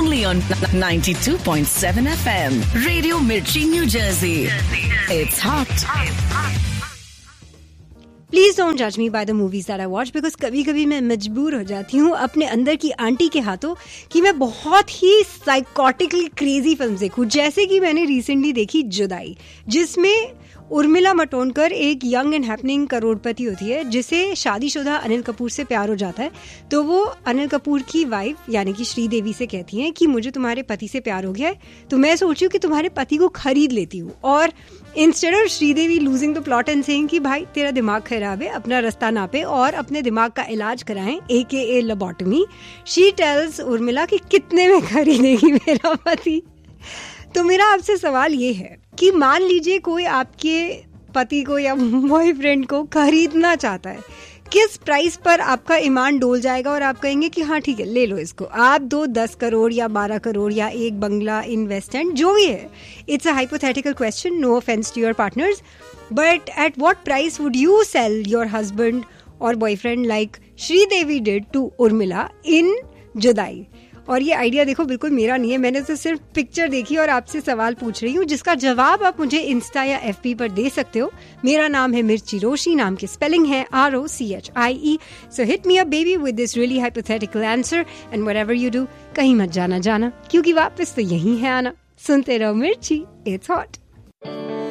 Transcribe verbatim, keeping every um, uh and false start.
only on ninety-two point seven F M. Radio Mirchi, New Jersey. It's hot. Please don't जज मी by the movies that I watch, because कभी कभी मैं मजबूर हो जाती हूँ अपने अंदर की आंटी के हाथों कि मैं बहुत ही साइकोटिकली क्रेजी फिल्म देखूँ. जैसे कि मैंने रिसेंटली देखी जुदाई, जिसमें उर्मिला मातोंडकर एक यंग एंड हैपनिंग करोड़पति होती है जिसे शादीशुदा अनिल कपूर से प्यार हो जाता है. तो वो अनिल कपूर की वाइफ यानी कि श्रीदेवी से कहती हैं कि मुझे तुम्हारे पति से प्यार हो गया है, तो मैं सोच रही हूँ कि तुम्हारे पति को खरीद लेती हूँ. और instead of Sridevi losing the plot and saying कि भाई तेरा दिमाग खराब है, अपना रास्ता नापे और अपने दिमाग का इलाज कराएं, ए के ए लबोटमी, शी टेल्स उर्मिला कि कितने में खरीदेगी मेरा पति. तो मेरा आपसे सवाल ये है कि मान लीजिए कोई आपके पति को या बॉयफ्रेंड को खरीदना चाहता है, किस प्राइस पर आपका ईमान डोल जाएगा और आप कहेंगे कि हाँ ठीक है ले लो इसको. आप दो दस करोड़ या बारह करोड़ या एक बंगला इन्वेस्टमेंट जो भी है, it's a hypothetical question, no offence to your partners, but at what price would you sell your husband और boyfriend like Sridevi did to Urmila इन जुदाई. और ये आइडिया देखो बिल्कुल मेरा नहीं है, मैंने तो सिर्फ पिक्चर देखी और आपसे सवाल पूछ रही हूँ जिसका जवाब आप मुझे इंस्टा या एफबी पर दे सकते हो. मेरा नाम है मिर्ची रोशी, नाम की स्पेलिंग है R O C H I E. So hit me up baby with this really hypothetical answer and whatever you do, कहीं मत जाना जाना क्योंकि वापस तो यही है आना. सुनते रहो मिर्ची, इट्स हॉट.